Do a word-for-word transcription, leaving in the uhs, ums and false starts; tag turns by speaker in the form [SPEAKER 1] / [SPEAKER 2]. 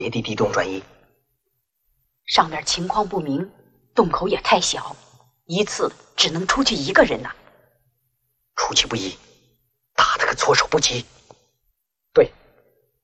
[SPEAKER 1] 也得地洞转移。
[SPEAKER 2] 上面情况不明，洞口也太小，一次只能出去一个人呐、啊。
[SPEAKER 1] 出其不意，打得个措手不及。